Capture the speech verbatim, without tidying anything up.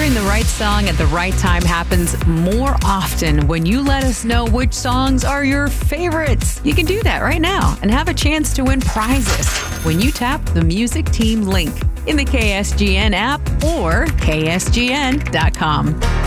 Hearing the right song at the right time happens more often when you let us know which songs are your favorites. You can do that right now and have a chance to win prizes when you tap the Music Team link in the K S G N app or K S G N dot com.